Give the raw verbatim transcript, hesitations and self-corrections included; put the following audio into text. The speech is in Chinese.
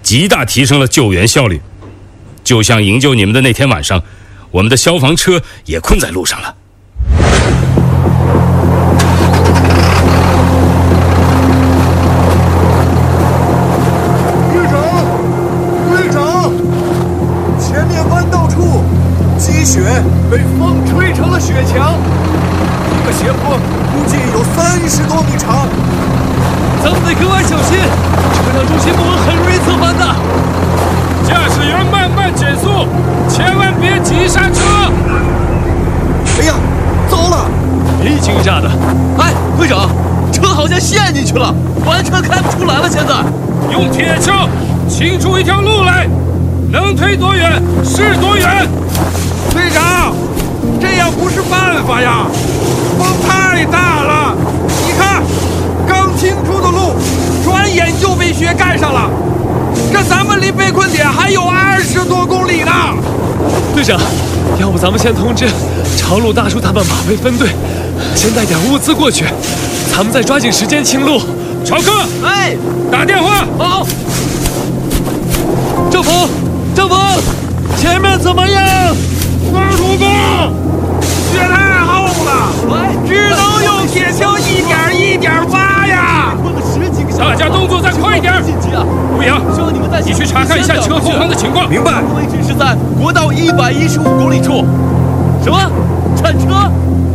极大提升了救援效率。就像营救你们的那天晚上，我们的消防车也困在路上了。 队长，队长，前面弯道处，积雪被风吹成了雪墙，这个斜坡估计有三十多米长。 咱们得格外小心，车辆重心不稳很容易侧翻的。 驾驶员慢慢减速，千万别急刹车。 哎呀，糟了！ 别一惊一乍的。哎，队长，车好像陷进去了，完全开不出来了。现在用铁锹清出一条路来，能推多远是多远。 队长，这样不是办法呀，风太大了。你看，刚清出的路，转眼就被雪盖上了。这咱们离被困点还有二十多公里呢。 队长，要不咱们先通知长路大叔他们马背分队，先带点物资过去，咱们再抓紧时间清路。 朝哥， 哎， 打电话。 好。郑鹏，郑鹏，前面怎么样？ 二主公，雪太厚了，只能用铁锹一点一点挖呀。 大家动作再快一点！吴阳，你去查看一下车后方的情况。 明白。 位置是在国道一百一十五公里处。什么？铲车？